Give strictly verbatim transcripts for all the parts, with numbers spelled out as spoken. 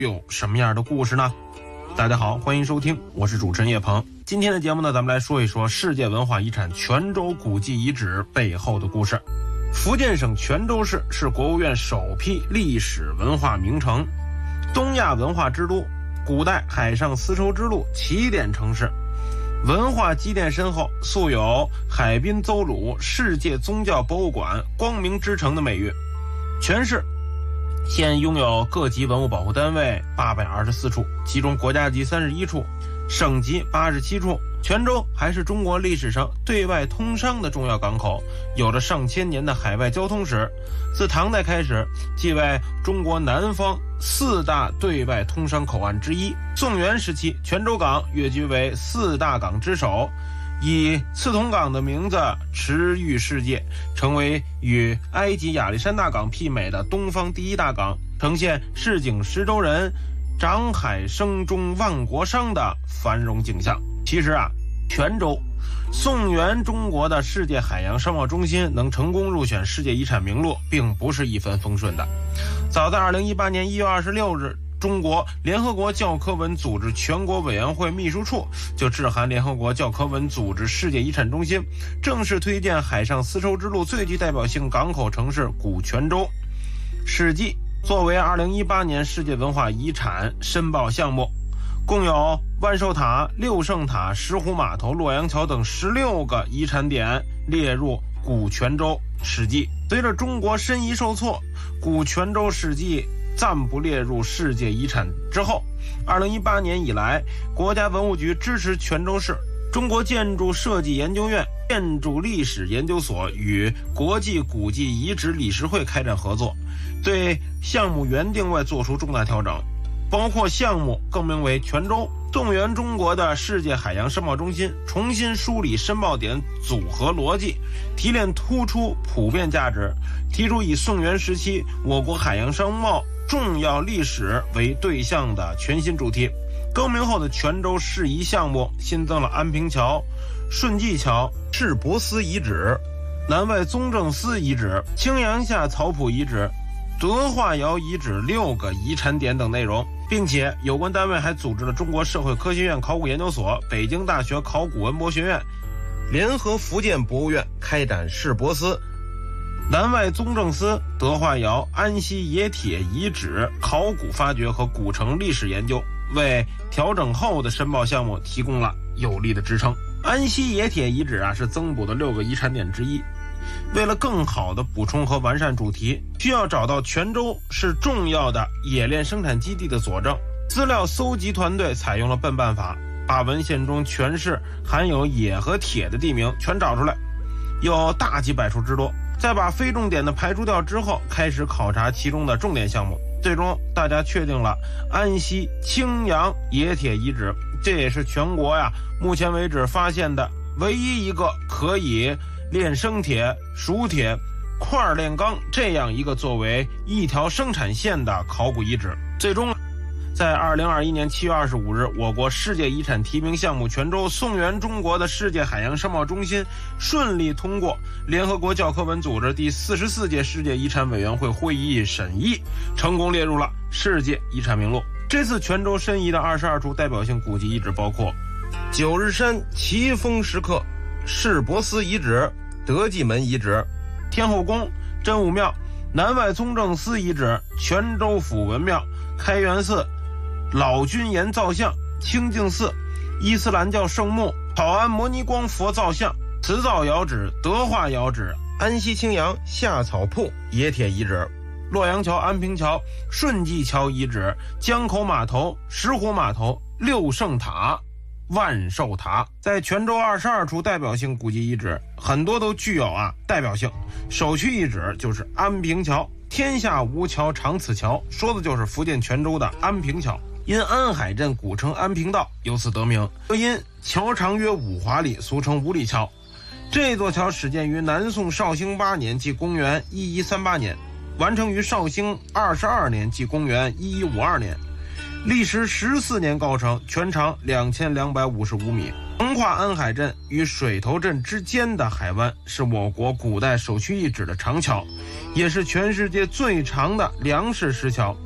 有什么样的故事呢？大家好，欢迎收听，我是主持人叶鹏。今天的节目呢，咱们来说一说世界文化遗产泉州古迹遗址背后的故事。福建省泉州市是国务院首批历史文化名城，东亚文化之都，古代海上丝绸之路起点城市，文化积淀深厚，素有海滨邹鲁世界宗教博物馆光明之城的美誉。全市现拥有各级文物保护单位八百二十四处，其中国家级三十一处，省级八十七处。泉州还是中国历史上对外通商的重要港口，有着上千年的海外交通史。自唐代开始，即为中国南方四大对外通商口岸之一。宋元时期，泉州港跃居为四大港之首，以刺桐港的名字驰誉世界，成为与埃及亚历山大港媲美的东方第一大港，呈现市井石州人长海生中万国商的繁荣景象。其实啊，泉州宋元中国的世界海洋商贸中心能成功入选世界遗产名录，并不是一帆风顺的。早在二零一八年一月二十六日，中国联合国教科文组织全国委员会秘书处就致函联合国教科文组织世界遗产中心，正式推荐海上丝绸之路最具代表性港口城市古泉州。史记作为二零一八年世界文化遗产申报项目，共有万寿塔、六圣塔、石湖码头、洛阳桥等十六个遗产点列入古泉州史记。随着中国申遗受挫，古泉州史记暂不列入世界遗产之后，二零一八年以来，国家文物局支持泉州市中国建筑设计研究院建筑历史研究所与国际古迹遗址理事会开展合作，对项目原定位做出重大调整，包括项目更名为泉州动员中国的世界海洋商贸中心，重新梳理申报点组合逻辑，提炼突出普遍价值，提出以宋元时期我国海洋商贸重要历史为对象的全新主题。更名后的泉州市遗项目新增了安平桥、顺济桥、市舶司遗址、南外宗正司遗址、青阳下草圃遗址、德化窑遗址六个遗产点等内容，并且有关单位还组织了中国社会科学院考古研究所、北京大学考古文博学院联合福建博物院开展市舶司、南外宗正司、德化窑、安溪冶铁遗址考古发掘和古城历史研究，为调整后的申报项目提供了有力的支撑。安溪冶铁遗址啊是增补的六个遗产点之一。为了更好的补充和完善主题，需要找到泉州是重要的冶炼生产基地的佐证。资料搜集团队采用了笨办法，把文献中全市含有冶和铁的地名全找出来，有大几百处之多。在把非重点的排除掉之后，开始考察其中的重点项目。最终大家确定了安溪青阳冶铁遗址，这也是全国呀目前为止发现的唯一一个可以炼生铁、熟铁、块炼钢这样一个作为一条生产线的考古遗址。最终在二零二一年七月二十五日，我国世界遗产提名项目泉州宋元中国的世界海洋商贸中心顺利通过联合国教科文组织第四十四届世界遗产委员会会议审议，成功列入了世界遗产名录。这次泉州申遗的二十二处代表性古迹遗址包括九日山奇峰石刻、市舶司遗址、德记门遗址、天后宫、真武庙、南外宗正司遗址、泉州府文庙、开元寺、老君岩造像、清净寺、伊斯兰教圣墓、草安摩尼光佛造像、瓷造窑址、德化窑址、安溪青阳下草铺冶铁遗址、洛阳桥、安平桥、顺济桥遗址、江口码头、石湖码头、六圣塔、万寿塔。在泉州二十二处代表性古迹遗址，很多都具有啊代表性。首屈一指就是安平桥，天下无桥长此桥，说的就是福建泉州的安平桥。因安海镇古称安平道，由此得名。又因桥长约五华里，俗称五里桥。这座桥始建于南宋绍兴八年，即公元一一三八年，完成于绍兴二十二年，即公元一一五二年。历时十四年高成，全长两千两百五十五米。横跨安海镇与水头镇之间的海湾，是我国古代首屈一指的长桥，也是全世界最长的梁式石桥。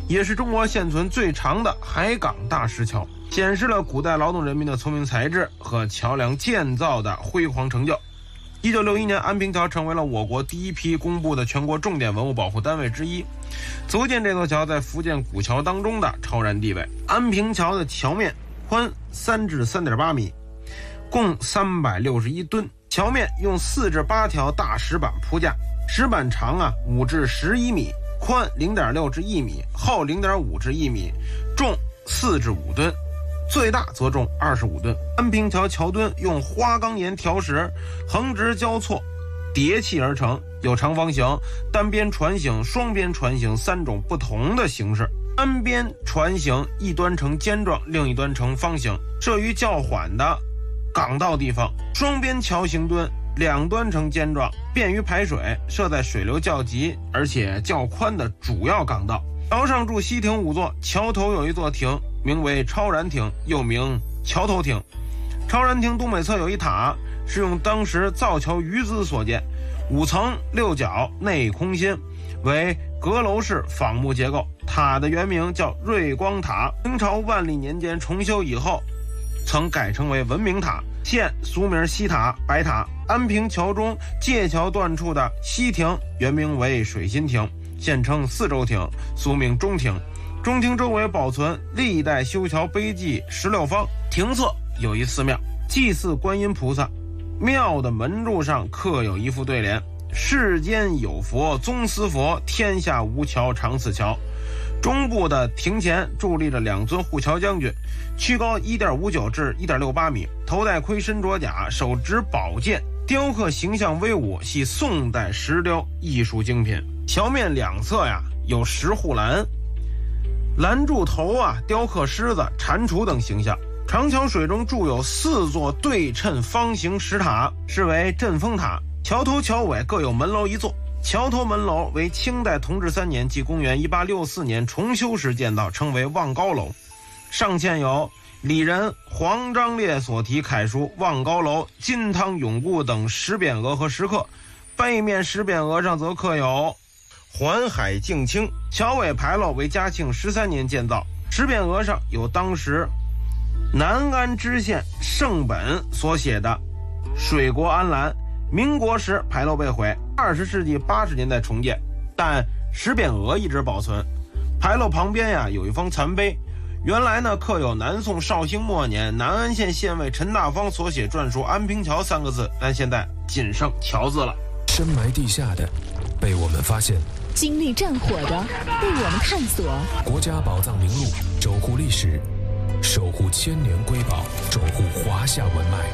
也是中国现存最长的海港大石桥，显示了古代劳动人民的聪明才智和桥梁建造的辉煌成就。一九六一年，安平桥成为了我国第一批公布的全国重点文物保护单位之一，足见这座桥在福建古桥当中的超然地位。安平桥的桥面宽三至三点八米，共三百六十一吨，桥面用四至八条大石板铺架，石板长啊五至十一米，宽零点六至一米，厚零点五至一米，重四至五吨。最大则重二十五吨。安平桥桥墩用花岗岩条石横直交错叠砌而成，有长方形、单边船形、双边船形三种不同的形式。单边船形一端呈尖状，另一端呈方形，设于较缓的港道地方。双边桥形墩两端呈尖状，便于排水，设在水流较急而且较宽的主要港道。桥上筑西亭五座，桥头有一座亭，名为超然亭，又名桥头亭。超然亭东北侧有一塔，是用当时造桥余资所建，五层六角，内空心，为阁楼式仿木结构。塔的原名叫瑞光塔，明朝万历年间重修以后，曾改称为文明塔，现俗名西塔、白塔。安平桥中界桥段处的西亭原名为水心亭，现称四周亭，俗名中亭。中亭周围保存历代修桥碑记十六方，亭侧有一寺庙，祭祀观音菩萨。庙的门柱上刻有一副对联：世间有佛宗思佛，天下无桥常似桥。中部的亭前伫立着两尊护桥将军，躯高 一点五九 至 一点六八米，头戴盔，身着甲，手执宝剑，雕刻形象威武，系宋代石雕艺术精品。桥面两侧呀有石护栏，栏柱头啊雕刻狮子、蟾蜍等形象。长桥水中筑有四座对称方形石塔，是为镇风塔。桥头桥尾各有门楼一座。桥头门楼为清代同治三年，即公元一八六四年重修时建造，称为望高楼。上嵌有李仁、黄章烈所题楷书“望高楼”、“金汤永固”等石匾额和石刻，背面石匾额上则刻有“环海静清”。桥尾牌楼为嘉庆十三年建造，石匾额上有当时南安知县圣本所写的“水国安澜”。民国时牌楼被毁，二十世纪八十年代重建，但石匾额一直保存。牌楼旁边呀有一方残碑，原来呢刻有南宋绍兴末年南安县县尉陈大方所写篆书安平桥三个字，但现在仅剩桥字了。 深埋地下的被我们发现， 经历战火的被我们探索。 国家宝藏名录，守护历史，守护千年瑰宝，守护华夏文脉。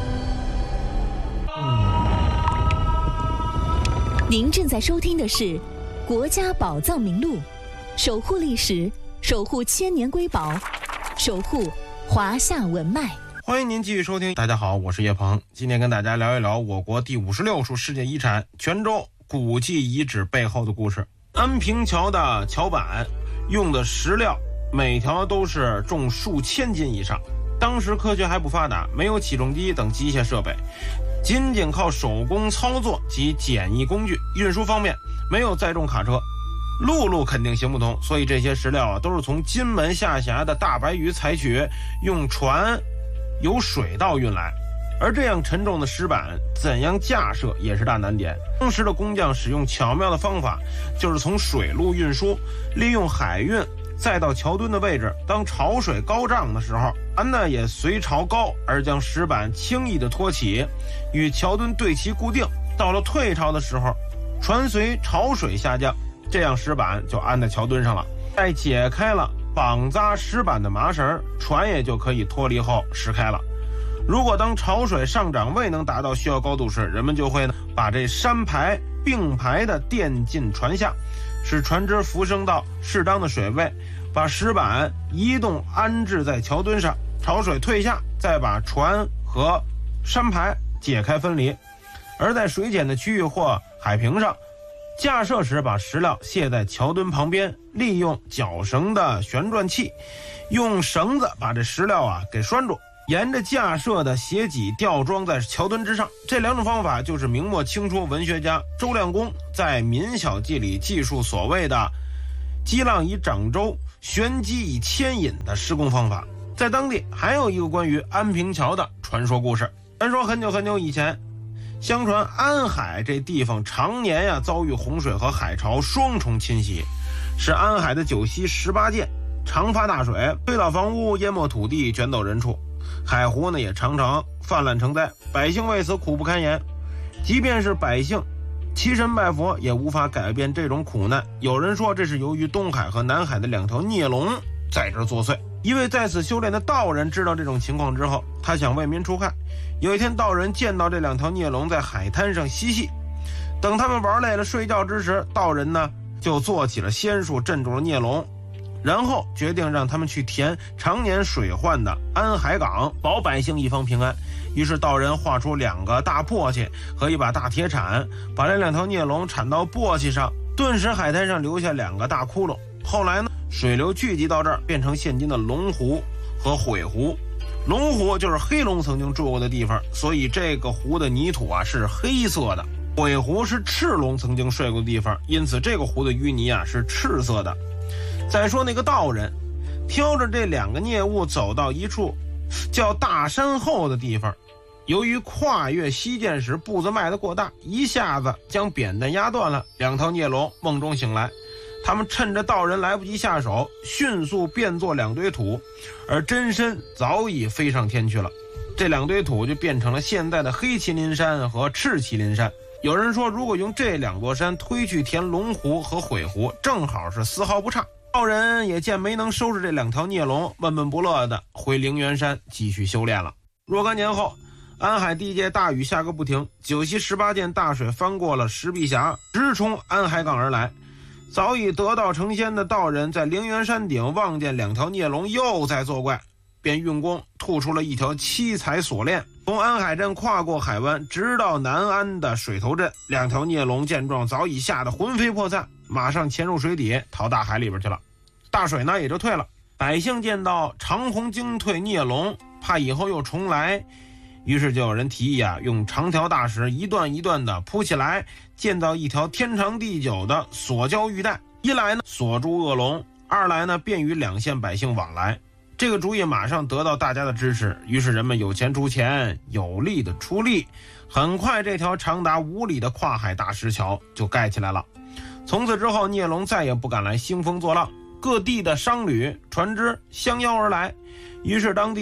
您正在收听的是《国家宝藏名录》，守护历史，守护千年瑰宝，守护华夏文脉。 欢迎您继续收听。大家好，我是叶鹏，今天跟大家聊一聊我国第五十六处世界遗产泉州古迹遗址背后的故事。安平桥的桥板用的石料每条都是重数千斤以上，当时科学还不发达，没有起重机等机械设备，仅仅靠手工操作及简易工具。运输方面没有载重卡车，陆路肯定行不通，所以这些石料啊都是从金门下辖的大白鱼采取，用船由水道运来。而这样沉重的石板怎样架设也是大难点。当时的工匠使用巧妙的方法，就是从水路运输，利用海运再到桥墩的位置，当潮水高涨的时候，船呢也随潮高而将石板轻易的托起，与桥墩对齐固定。到了退潮的时候，船随潮水下降，这样石板就安在桥墩上了。再解开了绑扎石板的麻绳，船也就可以脱离后驶开了。如果当潮水上涨未能达到需要高度时，人们就会呢把这山排并排的垫进船下，使船只浮升到适当的水位，把石板移动安置在桥墩上，潮水退下，再把船和山排解开分离。而在水浅的区域或海平上，架设时把石料卸在桥墩旁边，利用绞绳的旋转器，用绳子把这石料啊给拴住，沿着架设的斜脊吊装在桥墩之上。这两种方法就是明末清初文学家周亮公在《民小记》里记述所谓的击浪以掌舟， 旋机以牵引的施工方法。在当地还有一个关于安平桥的传说故事。传说很久很久以前，相传安海这地方常年呀遭遇洪水和海潮双重侵袭，使安海的九溪十八涧常发大水，推倒房屋，淹没土地，卷走人畜。海湖呢也常常泛滥成灾，百姓为此苦不堪言。即便是百姓祈神拜佛，也无法改变这种苦难。有人说这是由于东海和南海的两条孽龙在这作祟。一位在此修炼的道人知道这种情况之后，他想为民除害。有一天，道人见到这两条孽龙在海滩上嬉戏，等他们玩累了睡觉之时，道人呢就做起了仙术镇住了孽龙，然后决定让他们去填常年水患的安海港，保百姓一方平安。于是道人画出两个大簸箕和一把大铁铲，把这两条孽龙铲到簸箕上，顿时海滩上留下两个大窟窿。后来呢，水流聚集到这儿，变成现今的龙湖和悔湖。龙湖就是黑龙曾经住过的地方，所以这个湖的泥土啊是黑色的。悔湖是赤龙曾经睡过的地方，因此这个湖的淤泥啊是赤色的。再说那个道人挑着这两个孽物走到一处叫大山后的地方，由于跨越溪涧时步子迈得过大，一下子将扁担压断了。两条孽龙梦中醒来，他们趁着道人来不及下手，迅速变作两堆土，而真身早已飞上天去了。这两堆土就变成了现在的黑麒麟山和赤麒麟山。有人说，如果用这两座山推去填龙湖和悔湖，正好是丝毫不差。道人也见没能收拾这两条孽龙，闷闷不乐的回灵元山继续修炼了。若干年后，安海地界大雨下个不停，九溪十八涧大水翻过了石壁峡，直冲安海港而来。早已得道成仙的道人在灵元山顶望见两条孽龙又在作怪，便运功吐出了一条七彩锁链，从安海镇跨过海湾，直到南安的水头镇。两条孽龙见状，早已吓得魂飞魄散，马上潜入水底，逃大海里边去了。大水呢也就退了。百姓见到长虹惊退孽龙，怕以后又重来，于是就有人提议啊，用长条大石一段一段的铺起来，建造一条天长地久的锁交玉带。一来呢锁住恶龙，二来呢便于两县百姓往来。这个主意马上得到大家的支持，于是人们有钱出钱，有力的出力，很快这条长达五里的跨海大石桥就盖起来了。从此之后，孽龙再也不敢来兴风作浪，各地的商旅船只相邀而来，于是当地